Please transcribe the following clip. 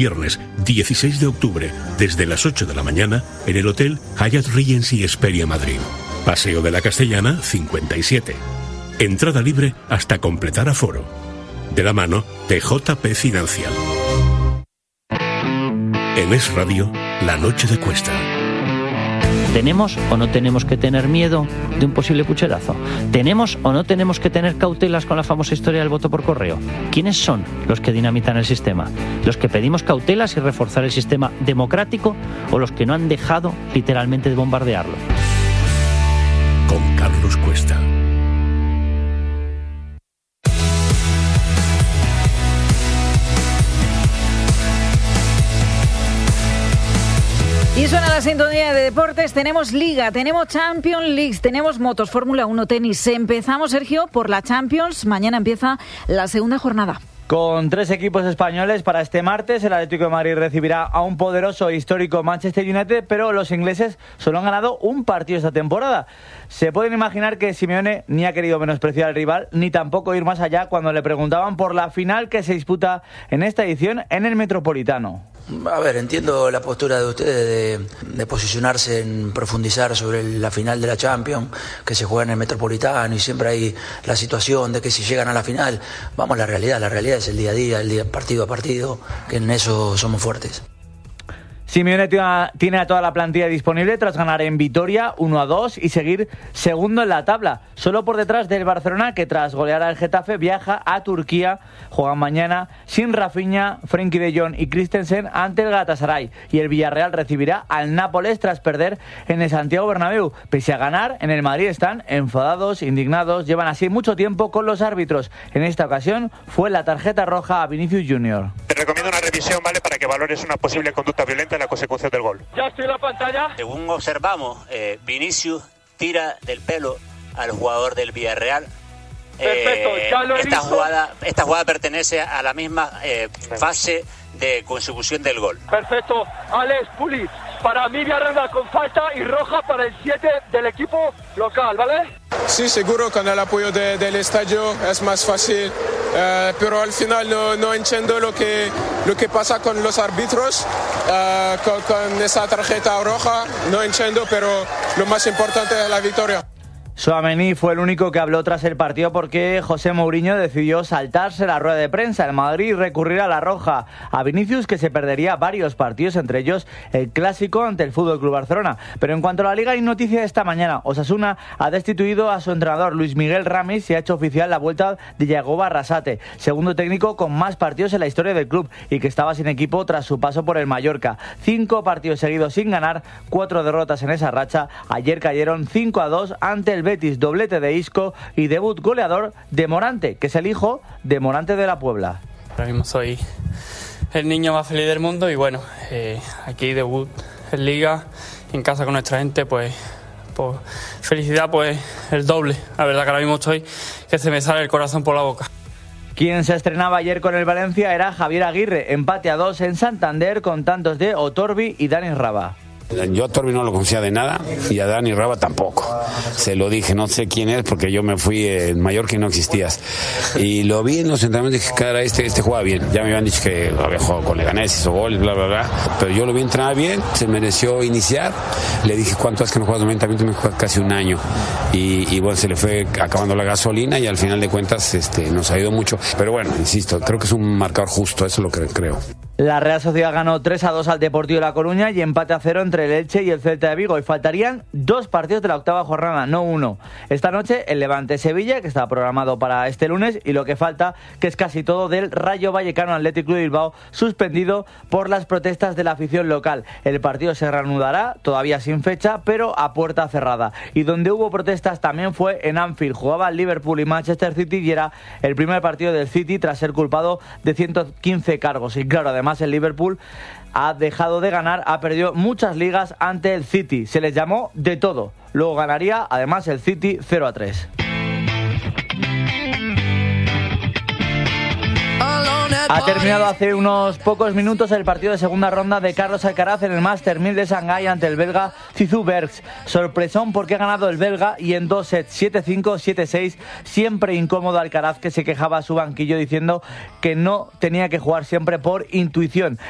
viernes 16 de octubre, desde las 8 de la mañana, en el Hotel Hyatt Regency Hesperia Madrid. Paseo de la Castellana, 57. Entrada libre hasta completar aforo. De la mano de JP Financial. En Es Radio, la noche de Cuesta. ¿Tenemos o no tenemos que tener miedo de un posible pucherazo? ¿Tenemos o no tenemos que tener cautelas con la famosa historia del voto por correo? ¿Quiénes son los que dinamitan el sistema? ¿Los que pedimos cautelas y reforzar el sistema democrático o los que no han dejado literalmente de bombardearlo? Con Carlos Cuesta. Y suena la sintonía de deportes. Tenemos Liga, tenemos Champions League, tenemos motos, Fórmula 1, tenis. Empezamos, Sergio, por la Champions. Mañana empieza la segunda jornada. Con 3 equipos españoles para este martes, el Atlético de Madrid recibirá a un poderoso e histórico Manchester United, pero los ingleses solo han ganado un partido esta temporada. Se pueden imaginar que Simeone ni ha querido menospreciar al rival, ni tampoco ir más allá cuando le preguntaban por la final que se disputa en esta edición en el Metropolitano. A ver, entiendo la postura de ustedes de posicionarse en profundizar sobre la final de la Champions, que se juega en el Metropolitano y siempre hay la situación de que si llegan a la final, vamos a la realidad es el día a día, el día partido a partido, que en eso somos fuertes. Simeone tiene a toda la plantilla disponible tras ganar en Vitoria 1-2 y seguir segundo en la tabla, solo por detrás del Barcelona, que tras golear al Getafe viaja a Turquía. Juegan mañana sin Rafinha, Frenkie de Jong y Christensen ante el Galatasaray, y el Villarreal recibirá al Nápoles tras perder en el Santiago Bernabéu. Pese a ganar, en el Madrid están enfadados, indignados, llevan así mucho tiempo con los árbitros. En esta ocasión fue la tarjeta roja a Vinicius Junior. Te recomiendo una revisión, ¿vale?, para que valores una posible conducta violenta en la consecución del gol. Ya estoy en la pantalla. Según observamos, Vinicius tira del pelo al jugador del Villarreal. Perfecto, ya lo he visto. Esta jugada pertenece a la misma fase de consecución del gol. Perfecto, Alex Puli, para mí Villarreal con falta y roja para el 7 del equipo local, ¿vale? Sí, seguro, con el apoyo del estadio es más fácil, pero al final no entiendo lo que pasa con los árbitros, con esa tarjeta roja, no entiendo, pero lo más importante es la victoria. Tchouaméni fue el único que habló tras el partido porque José Mourinho decidió saltarse la rueda de prensa. El Madrid recurrirá a la roja a Vinicius, que se perdería varios partidos, entre ellos el clásico ante el FC Barcelona. Pero en cuanto a la Liga, hay noticia esta mañana. Osasuna ha destituido a su entrenador Luis Miguel Ramis y ha hecho oficial la vuelta de Yagoba Arrasate, segundo técnico con más partidos en la historia del club y que estaba sin equipo tras su paso por el Mallorca. 5 partidos seguidos sin ganar, 4 derrotas en esa racha. Ayer cayeron 5-2 ante el Betis, doblete de Isco y debut goleador de Morante, que es el hijo de Morante de la Puebla. Ahora mismo soy el niño más feliz del mundo y bueno, aquí debut en Liga, en casa con nuestra gente, pues felicidad pues el doble. La verdad que ahora mismo estoy que se me sale el corazón por la boca. Quien se estrenaba ayer con el Valencia era Javier Aguirre, empate a 2 en Santander con tantos de Otorbi y Dani Raba. Yo a Torbi no lo conocía de nada y a Dani Raba tampoco. Se lo dije, no sé quién es porque yo me fui en Mallorca y no existías. Y lo vi en los entrenamientos y dije, cara, este juega bien. Ya me habían dicho que había jugado con Leganés, hizo goles, bla, bla, bla. Pero yo lo vi entrenar bien, se mereció iniciar. Le dije, ¿cuánto hace que no juegas 90 minutos? Me juega casi un año. Y bueno, se le fue acabando la gasolina y al final de cuentas nos ha ido mucho. Pero bueno, insisto, creo que es un marcador justo, eso es lo que creo. La Real Sociedad ganó 3-2 al Deportivo de La Coruña y empate a 0 entre el Elche y el Celta de Vigo. Y faltarían 2 partidos de la octava jornada, no 1. Esta noche el Levante-Sevilla, que estaba programado para este lunes, y lo que falta, que es casi todo, del Rayo Vallecano Athletic Club de Bilbao, suspendido por las protestas de la afición local. El partido se reanudará, todavía sin fecha, pero a puerta cerrada. Y donde hubo protestas también fue en Anfield. Jugaba Liverpool y Manchester City y era el primer partido del City tras ser culpado de 115 cargos. Y claro, además el Liverpool ha dejado de ganar, ha perdido muchas ligas ante el City. Se les llamó de todo. Luego ganaría además el City 0-3. Ha terminado hace unos pocos minutos el partido de segunda ronda de Carlos Alcaraz en el Master 1000 de Shanghái ante el belga Zizou Bergs. Sorpresón porque ha ganado el belga y en 2 sets, 7-5, 7-6. Siempre incómodo Alcaraz, que se quejaba a su banquillo diciendo que no tenía que jugar siempre por intuición.